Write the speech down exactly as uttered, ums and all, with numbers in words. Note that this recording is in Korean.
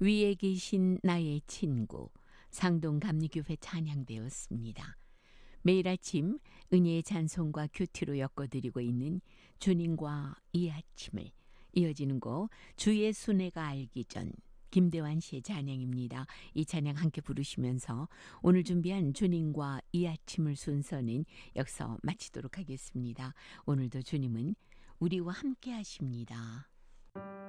위에 계신 나의 친구 상동 감리교회 찬양되었습니다. 매일 아침 은혜의 찬송과 큐티로 엮어드리고 있는 주님과 이 아침을 이어지는 곡 주의 순애가 알기 전 김대환 씨의 찬양입니다. 이 찬양 함께 부르시면서 오늘 준비한 주님과 이 아침을 순서는 여기서 마치도록 하겠습니다. 오늘도 주님은 우리와 함께 하십니다.